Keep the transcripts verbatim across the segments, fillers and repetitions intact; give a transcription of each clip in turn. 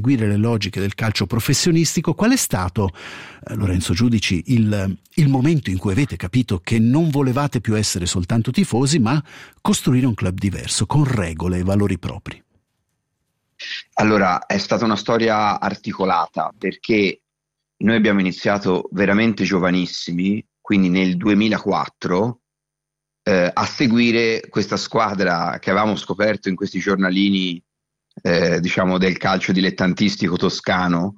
seguire le logiche del calcio professionistico. Qual è stato, eh, Lorenzo Giudici, il, il momento in cui avete capito che non volevate più essere soltanto tifosi, ma costruire un club diverso, con regole e valori propri? Allora, è stata una storia articolata, perché noi abbiamo iniziato veramente giovanissimi, quindi nel duemilaquattro, eh, a seguire questa squadra che avevamo scoperto in questi giornalini, eh, diciamo, del calcio dilettantistico toscano,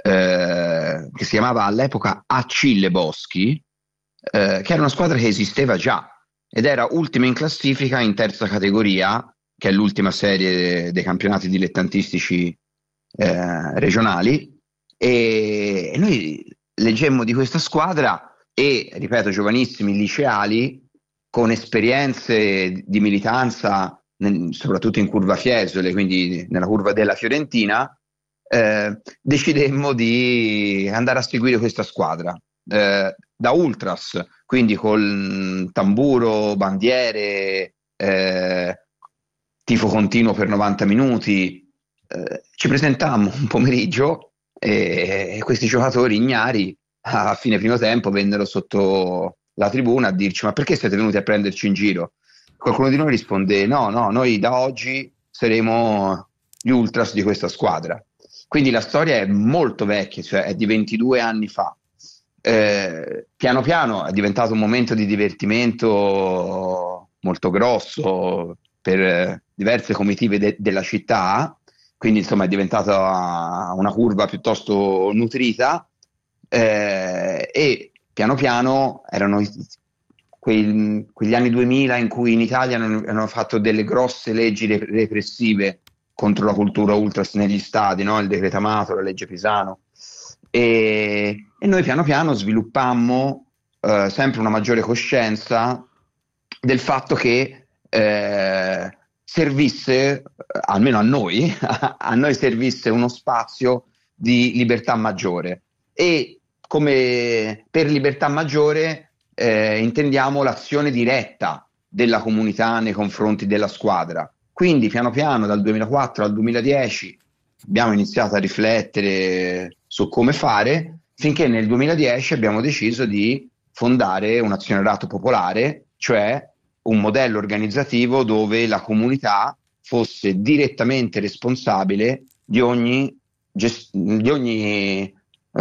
eh, che si chiamava all'epoca Acille Boschi, eh, che era una squadra che esisteva già ed era ultima in classifica in terza categoria, che è l'ultima serie dei campionati dilettantistici eh, regionali, e, e noi leggemmo di questa squadra e, ripeto, giovanissimi liceali con esperienze di militanza nel, soprattutto in curva Fiesole, quindi nella curva della Fiorentina, eh, decidemmo di andare a seguire questa squadra eh, da ultras, quindi col tamburo, bandiere, eh, tifo continuo per novanta minuti. Eh, ci presentammo un pomeriggio e, e questi giocatori ignari a fine primo tempo vennero sotto la tribuna a dirci: ma perché siete venuti a prenderci in giro? Qualcuno di noi risponde: no, no, noi da oggi saremo gli ultras di questa squadra. Quindi la storia è molto vecchia, cioè è di ventidue anni fa. Eh, piano piano è diventato un momento di divertimento molto grosso per eh, diverse comitive de- della città, quindi insomma è diventata una curva piuttosto nutrita, eh, e piano piano erano quei, quegli anni duemila in cui in Italia hanno, hanno fatto delle grosse leggi re- repressive contro la cultura ultras negli stadi, no? Il decreto Amato, la legge Pisano, e, e noi piano piano sviluppammo eh, sempre una maggiore coscienza del fatto che eh, servisse, almeno a noi, a noi servisse uno spazio di libertà maggiore, e come per libertà maggiore eh, intendiamo l'azione diretta della comunità nei confronti della squadra. Quindi piano piano dal duemilaquattro al duemiladieci abbiamo iniziato a riflettere su come fare, finché nel duemiladieci abbiamo deciso di fondare un azionariato popolare, cioè un modello organizzativo dove la comunità fosse direttamente responsabile di ogni, gest- di ogni eh,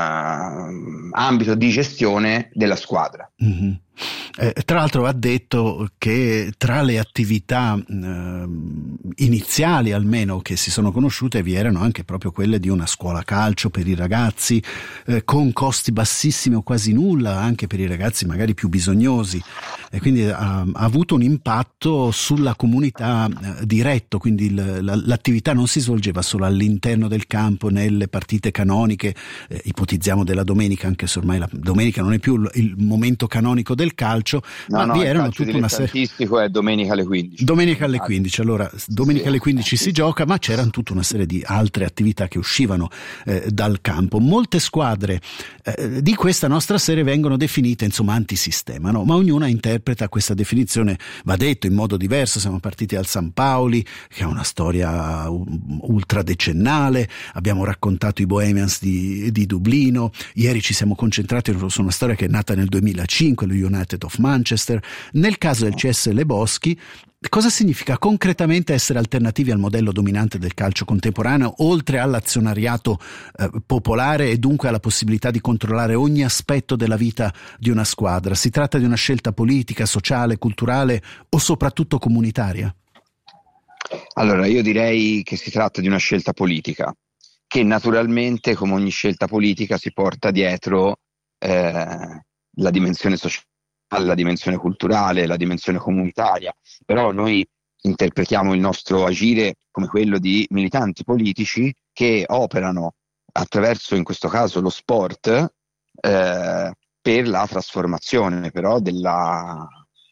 ambito di gestione della squadra. Mm-hmm. Eh, tra l'altro va detto che tra le attività eh, iniziali almeno che si sono conosciute vi erano anche proprio quelle di una scuola calcio per i ragazzi, eh, con costi bassissimi o quasi nulla anche per i ragazzi magari più bisognosi, e quindi ha, ha avuto un impatto sulla comunità eh, diretto, quindi il, la, l'attività non si svolgeva solo all'interno del campo nelle partite canoniche, eh, ipotizziamo della domenica, anche se ormai la domenica non è più il, il momento canonico del calcio. No, ma no, vi il erano calcio tutta una serie. Dilettantistico è domenica alle quindici. Domenica alle quindici, allora domenica sì, alle quindici sì, si sì. gioca, ma c'erano tutta una serie di altre attività che uscivano eh, dal campo. Molte squadre eh, di questa nostra serie vengono definite insomma antisistema, no? Ma ognuna interpreta questa definizione, va detto, in modo diverso. Siamo partiti dal San Paoli, che ha una storia ultradecennale, abbiamo raccontato i Bohemians di, di Dublino, ieri ci siamo concentrati su una storia che è nata nel duemilacinque, lo United of Manchester. Nel caso del C S Le Boschi, cosa significa concretamente essere alternativi al modello dominante del calcio contemporaneo, oltre all'azionariato eh, popolare e dunque alla possibilità di controllare ogni aspetto della vita di una squadra? Si tratta di una scelta politica, sociale, culturale o soprattutto comunitaria? Allora, io direi che si tratta di una scelta politica, che naturalmente, come ogni scelta politica, si porta dietro eh, la dimensione sociale, la dimensione culturale, la dimensione comunitaria, però noi interpretiamo il nostro agire come quello di militanti politici che operano attraverso, in questo caso, lo sport eh, per la trasformazione però della,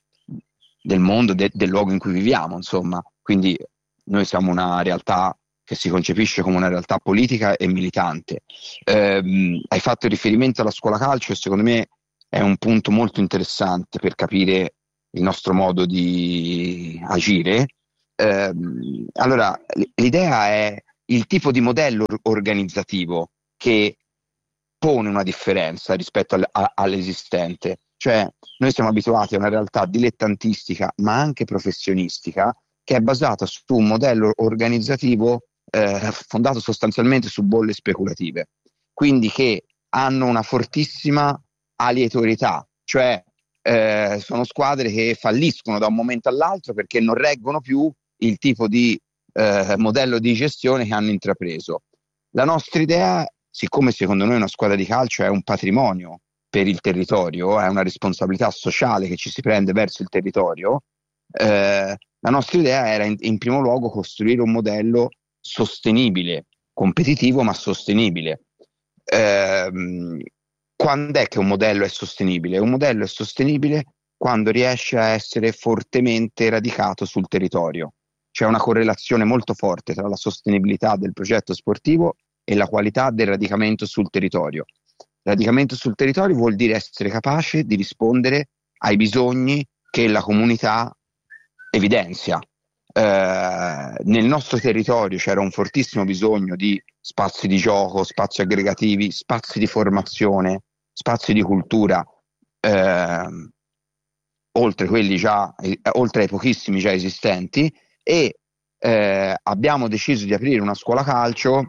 del mondo, de, del luogo in cui viviamo, insomma. Quindi noi siamo una realtà che si concepisce come una realtà politica e militante. Eh, hai fatto riferimento alla scuola calcio e secondo me è un punto molto interessante per capire il nostro modo di agire. Eh, allora, l'idea è il tipo di modello organizzativo che pone una differenza rispetto al, a, all'esistente. Cioè, noi siamo abituati a una realtà dilettantistica, ma anche professionistica, che è basata su un modello organizzativo eh, fondato sostanzialmente su bolle speculative, quindi che hanno una fortissima aleatorietà, cioè eh, sono squadre che falliscono da un momento all'altro perché non reggono più il tipo di eh, modello di gestione che hanno intrapreso. La nostra idea, siccome secondo noi una squadra di calcio è un patrimonio per il territorio, è una responsabilità sociale che ci si prende verso il territorio, eh, la nostra idea era in, in primo luogo costruire un modello sostenibile, competitivo ma sostenibile. Eh, quando è che un modello è sostenibile? Un modello è sostenibile quando riesce a essere fortemente radicato sul territorio. C'è una correlazione molto forte tra la sostenibilità del progetto sportivo e la qualità del radicamento sul territorio. Radicamento sul territorio vuol dire essere capace di rispondere ai bisogni che la comunità evidenzia. Eh, nel nostro territorio c'era un fortissimo bisogno di spazi di gioco, spazi aggregativi, spazi di formazione, spazi di cultura, eh, oltre quelli già, eh, oltre ai pochissimi già esistenti, e eh, abbiamo deciso di aprire una scuola calcio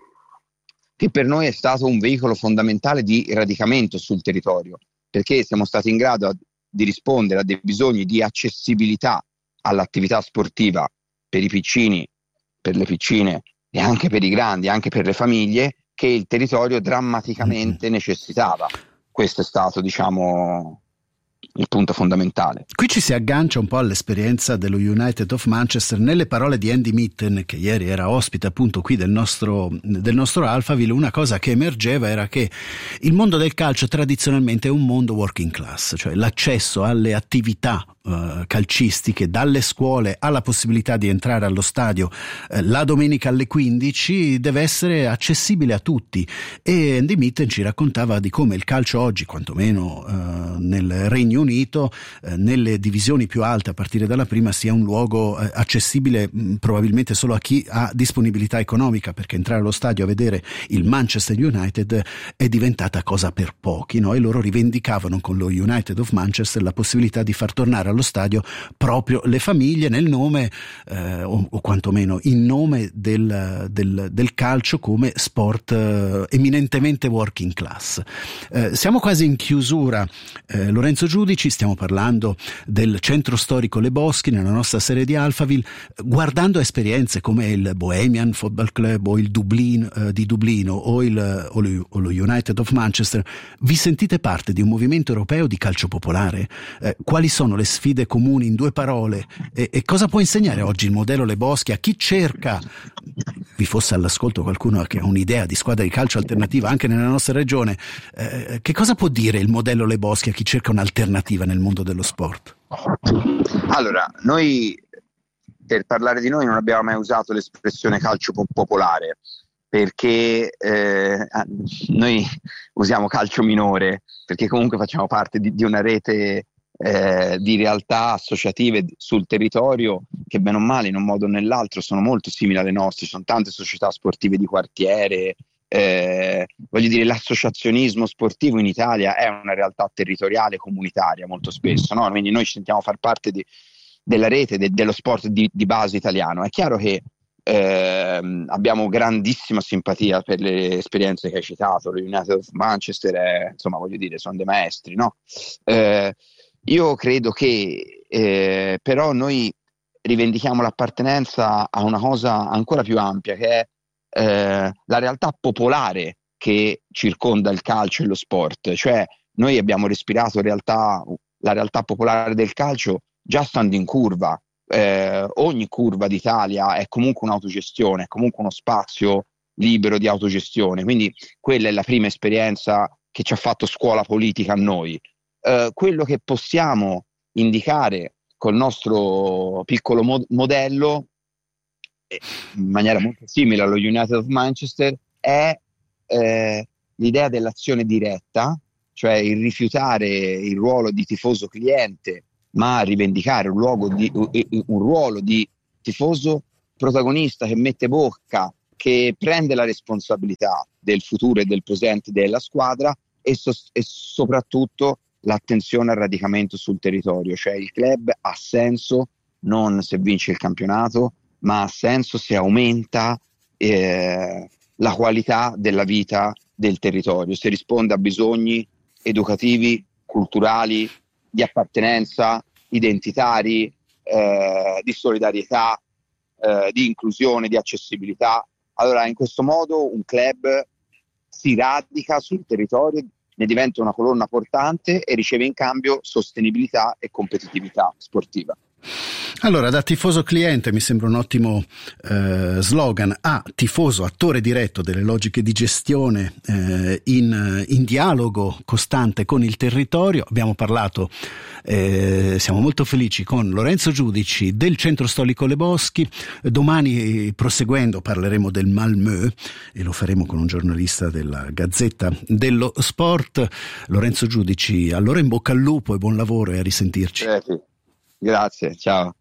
che per noi è stato un veicolo fondamentale di radicamento sul territorio, perché siamo stati in grado di rispondere a dei bisogni di accessibilità all'attività sportiva per i piccini, per le piccine e anche per i grandi, anche per le famiglie, che il territorio drammaticamente mm-hmm. necessitava. Questo è stato, diciamo, il punto fondamentale. Qui ci si aggancia un po' all'esperienza dello United of Manchester. Nelle parole di Andy Mitten, che ieri era ospite appunto qui del nostro, del nostro Alphaville, una cosa che emergeva era che il mondo del calcio tradizionalmente è un mondo working class, cioè l'accesso alle attività Uh, calcistiche dalle scuole alla possibilità di entrare allo stadio uh, la domenica alle quindici deve essere accessibile a tutti, e Andy Mitten ci raccontava di come il calcio oggi, quantomeno uh, nel Regno Unito, uh, nelle divisioni più alte a partire dalla prima, sia un luogo uh, accessibile mh, probabilmente solo a chi ha disponibilità economica, perché entrare allo stadio a vedere il Manchester United è diventata cosa per pochi, no? E loro rivendicavano con lo United of Manchester la possibilità di far tornare allo stadio proprio le famiglie nel nome eh, o, o quantomeno in nome del, del, del calcio come sport eh, eminentemente working class. Eh, siamo quasi in chiusura, eh, Lorenzo Giudici, stiamo parlando del centro storico Le Boschi nella nostra serie di Alphaville, guardando esperienze come il Bohemian Football Club o il Dublin eh, di Dublino o, il, o, lo, o lo United of Manchester. Vi sentite parte di un movimento europeo di calcio popolare? Eh, quali sono le sfide comuni in due parole e, e cosa può insegnare oggi il modello Le Boschi a chi cerca, vi fosse all'ascolto qualcuno che ha un'idea di squadra di calcio alternativa anche nella nostra regione, eh, che cosa può dire il modello Le Boschi a chi cerca un'alternativa nel mondo dello sport? Allora, noi per parlare di noi non abbiamo mai usato l'espressione calcio popolare, perché eh, noi usiamo calcio minore, perché comunque facciamo parte di, di una rete Eh, di realtà associative sul territorio che bene o male in un modo o nell'altro sono molto simili alle nostre. Ci sono tante società sportive di quartiere, eh, voglio dire, l'associazionismo sportivo in Italia è una realtà territoriale comunitaria molto spesso, no? Quindi noi ci sentiamo far parte di, della rete de, dello sport di, di base italiano. È chiaro che eh, abbiamo grandissima simpatia per le esperienze che hai citato. Lo United of Manchester è, insomma, voglio dire, sono dei maestri, no? Eh, Io credo che eh, però noi rivendichiamo l'appartenenza a una cosa ancora più ampia, che è eh, la realtà popolare che circonda il calcio e lo sport. Cioè noi abbiamo respirato realtà, la realtà popolare del calcio già stando in curva. Eh, ogni curva d'Italia è comunque un'autogestione, è comunque uno spazio libero di autogestione, quindi quella è la prima esperienza che ci ha fatto scuola politica a noi. Uh, quello che possiamo indicare col nostro piccolo mod- modello, eh, in maniera molto simile allo United of Manchester, è eh, l'idea dell'azione diretta, cioè il rifiutare il ruolo di tifoso cliente, ma rivendicare un, luogo di, un ruolo di tifoso protagonista che mette bocca che prende la responsabilità del futuro e del presente della squadra e, so- e soprattutto l'attenzione al radicamento sul territorio, cioè il club ha senso non se vince il campionato, ma ha senso se aumenta eh, la qualità della vita del territorio, se risponde a bisogni educativi, culturali, di appartenenza, identitari, eh, di solidarietà, eh, di inclusione, di accessibilità. Allora, in questo modo un club si radica sul territorio, ne diventa una colonna portante e riceve in cambio sostenibilità e competitività sportiva. Allora, da tifoso cliente mi sembra un ottimo eh, slogan, a tifoso attore diretto delle logiche di gestione eh, in, in dialogo costante con il territorio. Abbiamo parlato, eh, siamo molto felici, con Lorenzo Giudici del Centro Storico Le Boschi. Domani, proseguendo, parleremo del Malmö e lo faremo con un giornalista della Gazzetta dello Sport. Lorenzo Giudici, allora in bocca al lupo e buon lavoro e a risentirci. Eh sì. Grazie, ciao.